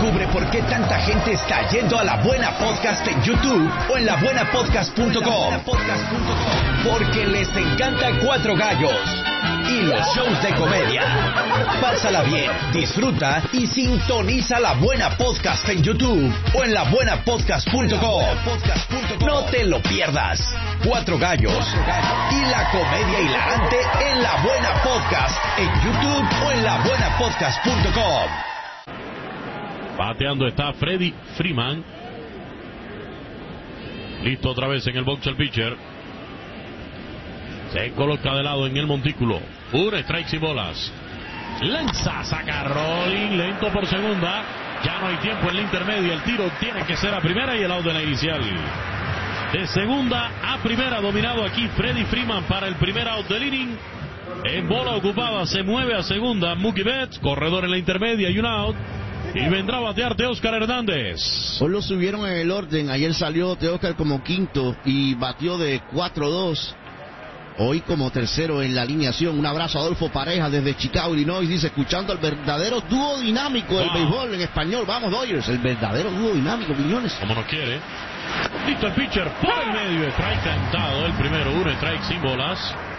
Descubre por qué tanta gente está yendo a La Buena Podcast en YouTube o en labuenapodcast.com. Porque les encanta Cuatro Gallos y los shows de comedia. Pásala bien, disfruta y sintoniza La Buena Podcast en YouTube o en labuenapodcast.com. No te lo pierdas. Cuatro Gallos y la comedia hilarante en La Buena Podcast en YouTube o en labuenapodcast.com. Bateando está Freddie Freeman. Listo otra vez en el box el pitcher. Se coloca de lado en el montículo. Strikes y bolas. Lanza, saca rolling, lento por segunda. Ya no hay tiempo en la intermedia. El tiro tiene que ser a primera y el out de la inicial. De segunda a primera, dominado aquí Freddie Freeman para el primer out del inning. En bola ocupada se mueve a segunda Mookie Betts, corredor en la intermedia y un out. Y vendrá a batear Teóscar Hernández. Hoy lo subieron en el orden. Ayer salió Teóscar como quinto y batió de 4-2. Hoy como tercero en la alineación. Un abrazo a Adolfo Pareja desde Chicago, Illinois. Dice, escuchando el verdadero dúo dinámico del béisbol en español. Vamos Dodgers, el verdadero dúo dinámico, Quiñones. Como no quiere. Listo el pitcher por el medio. Strike cantado. El primero, strike sin bolas.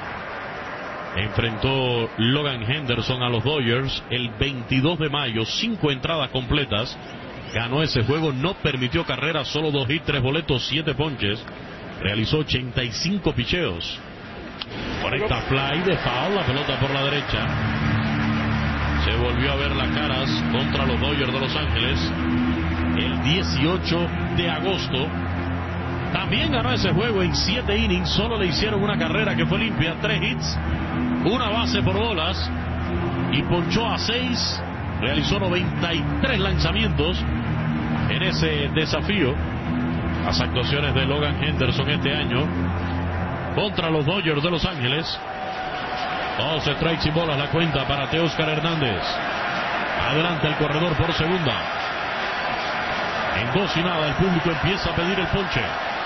Enfrentó Logan Henderson a los Dodgers el 22 de mayo. 5 entradas completas. Ganó ese juego. No permitió carreras. Solo 2 hits, 3 boletos, 7 ponches. Realizó 85 picheos. Conecta fly de foul, la pelota por la derecha. Se volvió a ver las caras contra los Dodgers de Los Ángeles el 18 de agosto. También ganó ese juego en 7 innings. Solo le hicieron una carrera que fue limpia, 3 hits, una base por bolas y ponchó a 6. Realizó 93 lanzamientos en ese desafío. Las actuaciones de Logan Henderson este año contra los Dodgers de Los Ángeles. 2 strikes y bolas la cuenta para Teóscar Hernández. Adelante el corredor por segunda. En 2 y nada el público empieza a pedir el ponche.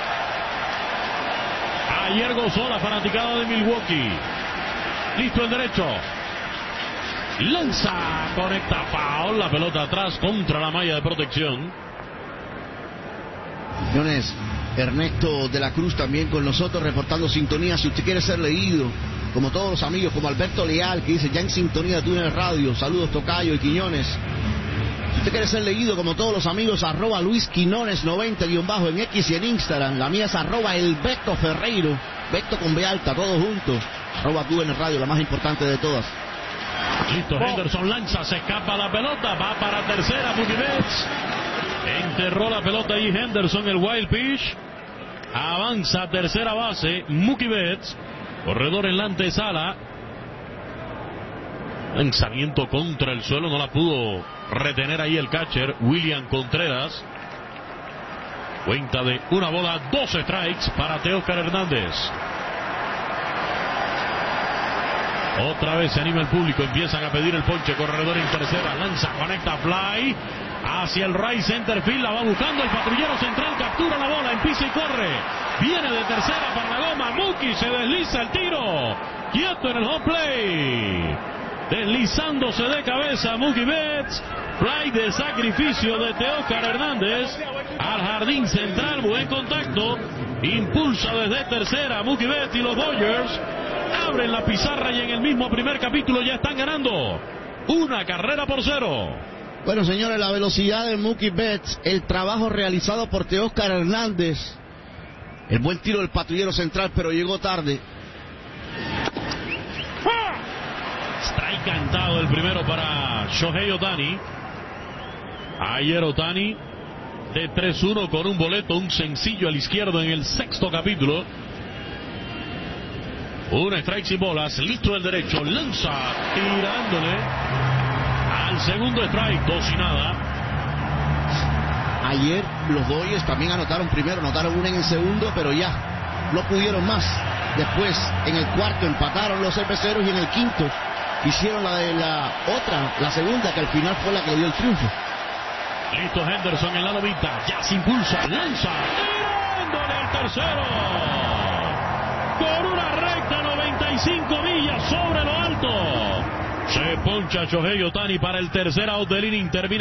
Ayer gozó la fanaticada de Milwaukee. Listo el derecho. Lanza, conecta foul, la pelota atrás contra la malla de protección. Señores, Ernesto de la Cruz también con nosotros reportando sintonía. Si usted quiere ser leído, como todos los amigos, como Alberto Leal, que dice ya en sintonía de Túnel Radio. Saludos Tocayo y Quiñones. Si usted quiere ser leído como todos los amigos, @ Luis Quinones 90_ en X y en Instagram. La mía es @ el Beto Ferreiro, Beto con B alta, todos juntos. @ Túnel Radio, la más importante de todas. Listo, Henderson lanza, se escapa la pelota, va para tercera, Mookie Betts. Enterró la pelota ahí Henderson, el wild pitch. Avanza a tercera base Mookie Betts. Corredor en la antesala. Lanzamiento contra el suelo, no la pudo retener ahí el catcher William Contreras. Cuenta de 1 bola, 2 strikes para Teóscar Hernández. Otra vez se anima el público, empiezan a pedir el ponche. Corredor en tercera, lanza, conecta fly hacia el right center field, la va buscando el patrullero central, captura la bola, empieza y corre, viene de tercera para la goma, Mookie se desliza el tiro, quieto en el home play, deslizándose de cabeza Mookie Betts. Fly de sacrificio de Teóscar Hernández al jardín central, buen contacto, impulsa desde tercera Mookie Betts y los Dodgers abren la pizarra y en el mismo primer capítulo ya están ganando 1-0. Bueno, señores, la velocidad de Mookie Betts, el trabajo realizado por Teóscar Hernández, el buen tiro del patrullero central, pero llegó tarde. Strike cantado el primero para Shohei Ohtani. Ayer Ohtani de 3-1 con un boleto, un sencillo al izquierdo en el 6º capítulo. 1 strike sin bolas, listo el derecho, lanza, tirándole al segundo strike, 2 y nada. Ayer los Dodgers también anotaron primero, anotaron 1 en el segundo, pero ya no pudieron más. Después, en el cuarto, empataron los cerveceros y en el quinto hicieron la segunda, que al final fue la que le dio el triunfo. Listo Henderson en la lomita, ya se impulsa, lanza, tirándole al tercero. Con una recta 95 millas sobre lo alto. Se poncha Shohei Ohtani para el tercer out del inning. Termina